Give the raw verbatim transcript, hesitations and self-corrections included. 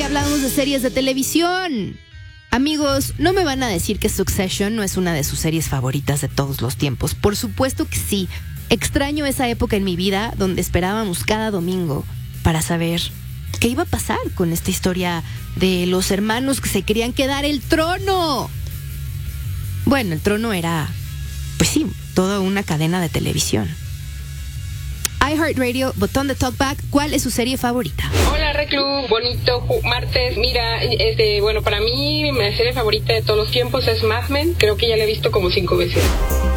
hablamos de series de televisión. Amigos, no me van a decir que Succession no es una de sus series favoritas de todos los tiempos. Por supuesto que sí. Extraño esa época en mi vida donde esperábamos cada domingo para saber qué iba a pasar con esta historia de los hermanos que se querían quedar el trono. Bueno, el trono era, pues sí, toda una cadena de televisión. iHeartRadio, botón de talkback, ¿cuál es su serie favorita? Hola Reclu, bonito martes. Mira, este, bueno, para mí mi serie favorita de todos los tiempos es Mad Men. Creo que ya la he visto como cinco veces.